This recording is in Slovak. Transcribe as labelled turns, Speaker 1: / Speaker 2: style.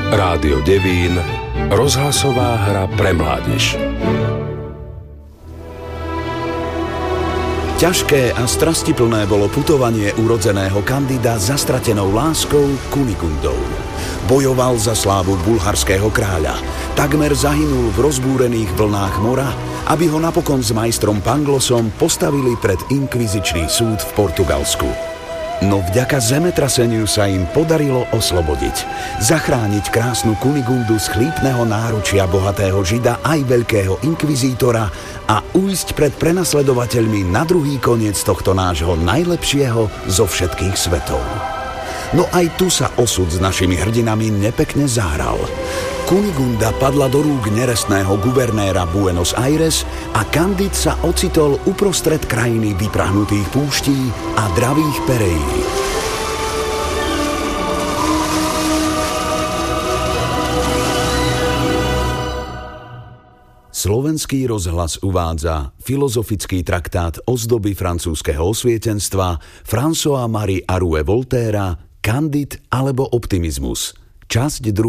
Speaker 1: Rádio Devín, rozhlasová hra pre mládež.
Speaker 2: Ťažké a strastiplné bolo putovanie urodzeného Candida za stratenou láskou Kunigundou. Bojoval za slávu bulharského kráľa. Takmer zahynul v rozbúrených vlnách mora, aby ho napokon s majstrom Panglosom postavili pred inkvizičný súd v Portugalsku. No vďaka zemetraseniu sa im podarilo oslobodiť, zachrániť krásnu Kunigundu z chlípneho náručia bohatého žida aj veľkého inkvizítora a ujsť pred prenasledovateľmi na druhý koniec tohto nášho najlepšieho zo všetkých svetov. No aj tu sa osud s našimi hrdinami nepekne zahral. Kunigunda padla do rúk nerestného guvernéra Buenos Aires a Candid sa ocitol uprostred krajiny vyprahnutých púští a dravých perejí. Slovenský rozhlas uvádza filozofický traktát ozdoby francúzskeho osvietenstva François-Marie Arouet Voltaira Candide alebo optimizmus. Časť 2.